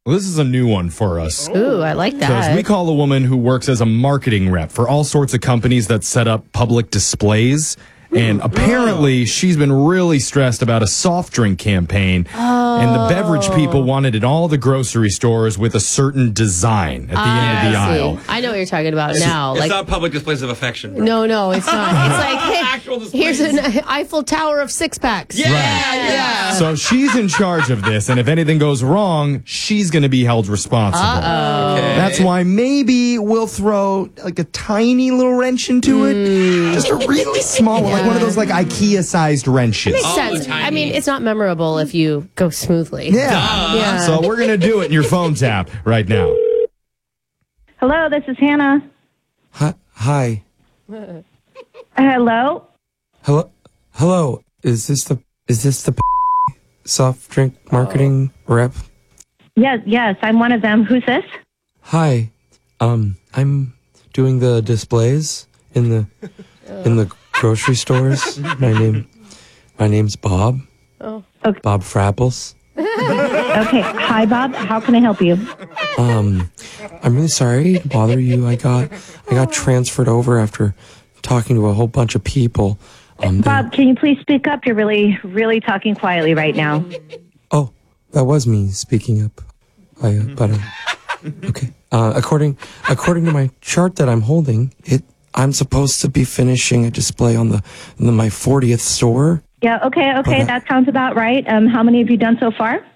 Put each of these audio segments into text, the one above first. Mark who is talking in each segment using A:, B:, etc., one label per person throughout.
A: Well, this is a new one for us.
B: Ooh, I like
A: Because
B: that.
A: we call a woman who works as a marketing rep for all sorts of companies that set up public displays. And apparently, she's been really stressed about a soft drink campaign. And the beverage people wanted it all the grocery stores with a certain design at the end of the aisle.
B: I know what you're talking about now.
C: It's
B: Like,
C: not public displays of affection.
B: no, it's not. It's like, hey,
C: Actual displays.
B: here's an Eiffel Tower of six packs.
C: Yeah.
A: So she's in charge of this, and if anything goes wrong, she's going to be held responsible.
C: Okay.
A: That's why maybe we'll throw like a tiny little wrench into it. Just a really small one, like one of those like IKEA-sized wrenches.
B: Makes
C: Oh,
B: sense.
C: tiny.
B: I mean, it's not memorable if you go smoothly.
A: Yeah. So we're going to do it in your phone tap right now.
D: Hello, this is Hannah.
E: Hi.
D: Hello?
E: Hello. Is this the soft drink marketing rep?
D: Yes, I'm one of them. Who's this?
E: Hi. I'm doing the displays in the grocery stores. My name's Bob.
D: Okay.
E: Bob Frapples.
D: Okay. Hi, Bob. How can I help you?
E: I'm really sorry to bother you. I got transferred over after talking to a whole bunch of people.
D: Bob, can you please speak up? You're really, really talking quietly right now.
E: Oh, that was me speaking up. Okay. According to my chart that I'm holding, I'm supposed to be finishing a display on my 40th store.
D: Yeah, okay. That sounds about right. How many have you done so far?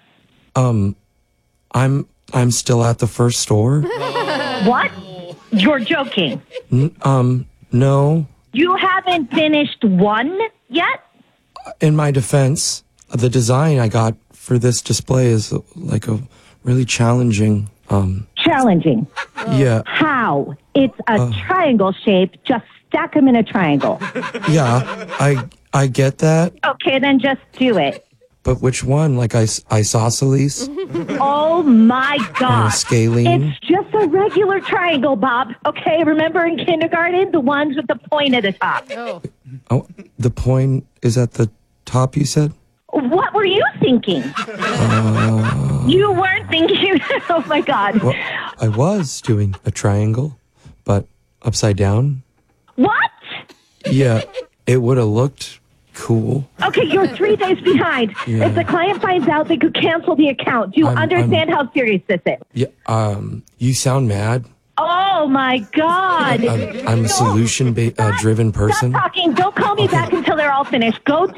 E: I'm still at the first store.
D: What? You're joking.
E: No.
D: You haven't finished one yet?
E: In my defense, the design I got for this display is like a really challenging.
D: Challenging.
E: Yeah.
D: How? It's a triangle shape. Just stack them in a triangle.
E: Yeah. I get that,
D: Okay, then just do it.
E: but which one? Like isosceles?
D: Oh my God.
E: Scalene?
D: It's just a regular triangle, Bob. Okay, remember in kindergarten? The ones with the point at the top.
E: Oh, the point is at the top, you said?
D: What were you thinking? You weren't thinking. Oh my God.
E: Well, I was doing a triangle, but upside down.
D: What?
E: Yeah, it would have looked cool.
D: Okay, you're 3 days behind.
E: Yeah.
D: If the client finds out, they could cancel the account. Do you understand how serious this is?
E: Yeah, you sound mad.
D: Oh my God.
E: I'm a solution driven person.
D: Stop talking. Don't call me back until they're all finished. Go